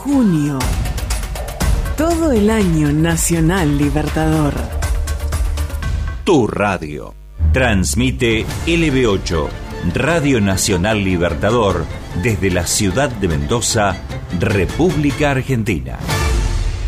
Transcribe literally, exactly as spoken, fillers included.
junio. Todo el año Nacional Libertador. Tu radio. Transmite L B ocho, Radio Nacional Libertador, desde la ciudad de Mendoza, República Argentina.